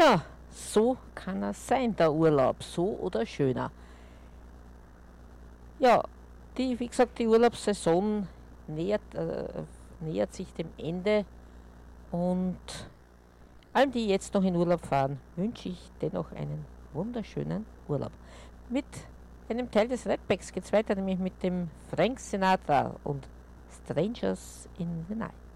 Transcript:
Ja, so kann er sein, der Urlaub, so oder schöner. Ja, wie gesagt, die Urlaubssaison nähert sich dem Ende und allen, die jetzt noch in Urlaub fahren, wünsche ich dennoch einen wunderschönen Urlaub. Mit einem Teil des Redbacks geht es weiter, nämlich mit dem Frank Sinatra und Strangers in the Night.